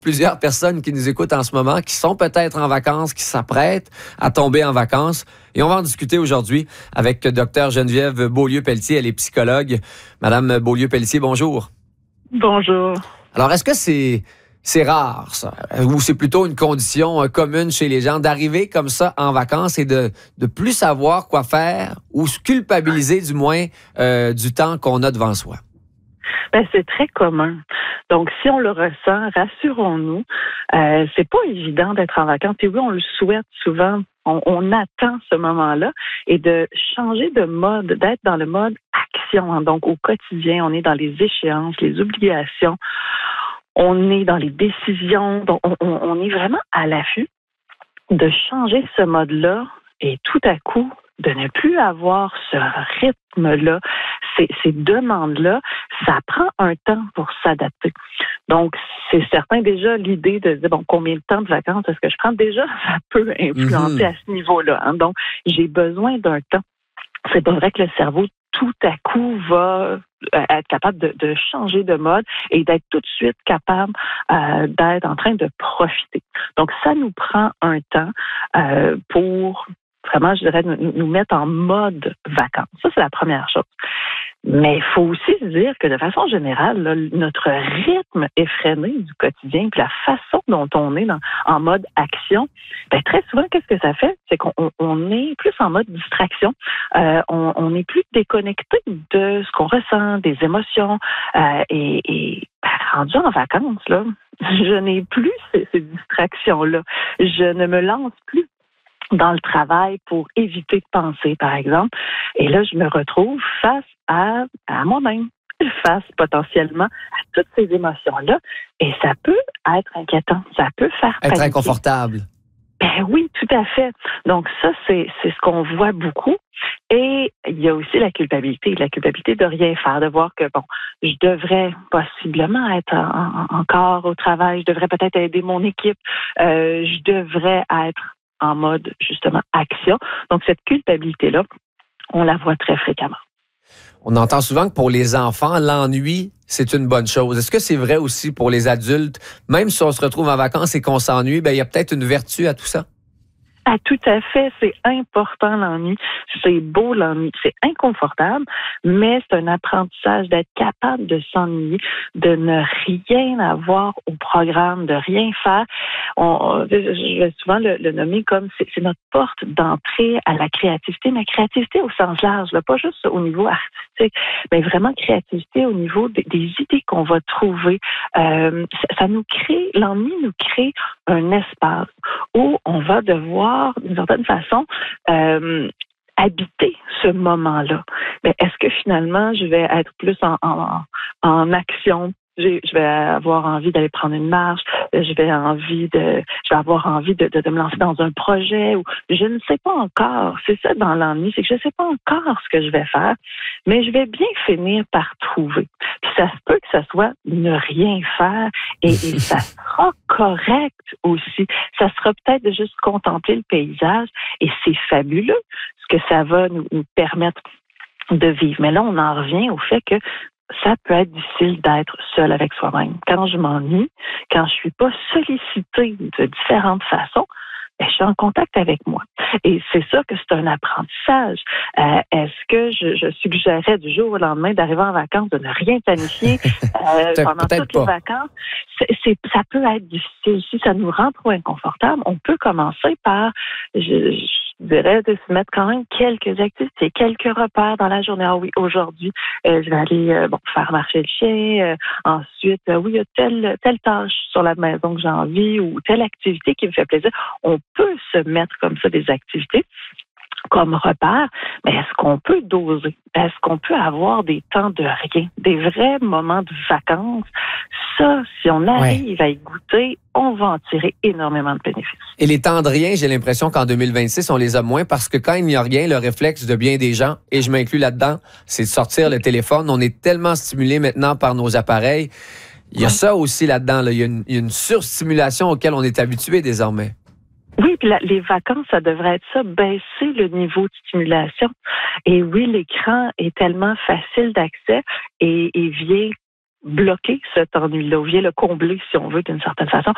plusieurs personnes qui nous écoutent en ce moment, qui sont peut-être en vacances, qui s'apprêtent à tomber en vacances. Et on va en discuter aujourd'hui avec Dr Geneviève Beaulieu-Pelletier. Elle est psychologue. Madame Beaulieu-Pelletier, bonjour. Bonjour. Alors, est-ce que c'est rare, ça? Ou c'est plutôt une condition commune chez les gens d'arriver comme ça en vacances et de plus savoir quoi faire ou se culpabiliser du moins du temps qu'on a devant soi? Ben, c'est très commun. Donc, si on le ressent, rassurons-nous, c'est pas évident d'être en vacances. Et oui, on le souhaite souvent. On attend ce moment-là et de changer de mode, d'être dans le mode action. Hein. Donc, au quotidien, on est dans les échéances, les obligations, on est dans les décisions. Donc, on est vraiment à l'affût de changer ce mode-là et tout à coup, de ne plus avoir ce rythme-là, ces demandes-là, ça prend un temps pour s'adapter. Donc, c'est certain déjà l'idée de dire, bon, combien de temps de vacances est-ce que je prends? Déjà, ça peut influencer à ce niveau-là. Hein. Donc, j'ai besoin d'un temps. C'est pas vrai que le cerveau, tout à coup, va être capable de changer de mode et d'être tout de suite capable d'être en train de profiter. Donc, ça nous prend un temps pour vraiment, je dirais, nous mettre en mode vacances. Ça, c'est la première chose. Mais il faut aussi se dire que de façon générale, là, notre rythme effréné du quotidien, puis la façon dont on est en mode action, ben, très souvent, qu'est-ce que ça fait? C'est qu'on est plus en mode distraction. On est plus déconnecté de ce qu'on ressent, des émotions. Et rendu en vacances, là, je n'ai plus ces distractions-là. Je ne me lance plus dans le travail pour éviter de penser, par exemple. Et là, je me retrouve face à moi-même, face potentiellement à toutes ces émotions-là. Et ça peut être inquiétant, ça peut faire être inconfortable. Ben oui, tout à fait. Donc ça, c'est ce qu'on voit beaucoup. Et il y a aussi la culpabilité de rien faire, de voir que, bon, je devrais possiblement être encore au travail, je devrais peut-être aider mon équipe, je devrais être en mode, justement, action. Donc, cette culpabilité-là, on la voit très fréquemment. On entend souvent que pour les enfants, l'ennui, c'est une bonne chose. Est-ce que c'est vrai aussi pour les adultes? Même si on se retrouve en vacances et qu'on s'ennuie, ben, il y a peut-être une vertu à tout ça? Ah, tout à fait. C'est important, l'ennui. C'est beau, l'ennui. C'est inconfortable, mais c'est un apprentissage d'être capable de s'ennuyer, de ne rien avoir au programme, de rien faire. Je vais souvent le nommer comme c'est notre porte d'entrée à la créativité, mais créativité au sens large, là, pas juste au niveau artistique, mais vraiment créativité au niveau des idées qu'on va trouver. Ça nous crée, l'ennui nous crée un espace où on va devoir d'une certaine façon, habiter ce moment-là. Mais est-ce que finalement, je vais être plus en action? Je vais avoir envie d'aller prendre une marche, je vais avoir envie de me lancer dans un projet ou je ne sais pas encore. C'est ça dans l'ennui, c'est que je ne sais pas encore ce que je vais faire, mais je vais bien finir par trouver. Puis ça se peut que ça soit ne rien faire et ça sera correct aussi. Ça sera peut-être de juste contempler le paysage et c'est fabuleux ce que ça va nous permettre de vivre. Mais là, on en revient au fait que ça peut être difficile d'être seul avec soi-même. Quand je m'ennuie, quand je suis pas sollicitée de différentes façons, ben, je suis en contact avec moi. Et c'est ça que c'est un apprentissage. Est-ce que je suggérerais du jour au lendemain d'arriver en vacances, de ne rien planifier pendant toutes les vacances? Ça peut être difficile. Si ça nous rend trop inconfortable, on peut commencer par, je dirais, de se mettre quand même quelques activités, quelques repères dans la journée. Ah oui, aujourd'hui, je vais aller faire marcher le chien. Ensuite, oui, il y a telle tâche sur la maison que j'ai envie ou telle activité qui me fait plaisir. On peut se mettre comme ça des activités comme repère, mais est-ce qu'on peut doser? Est-ce qu'on peut avoir des temps de rien, des vrais moments de vacances? Ça, si on arrive à y goûter, on va en tirer énormément de bénéfices. Et les temps de rien, j'ai l'impression qu'en 2026, on les a moins parce que quand il n'y a rien, le réflexe de bien des gens, et je m'inclus là-dedans, c'est de sortir le téléphone. On est tellement stimulé maintenant par nos appareils. Il y a ça aussi là-dedans. Là. Il y a une surstimulation auquel on est habitué désormais. Oui, puis les vacances, ça devrait être ça, baisser le niveau de stimulation. Et oui, l'écran est tellement facile d'accès et vient bloquer cet ennui-là, vient le combler, si on veut, d'une certaine façon.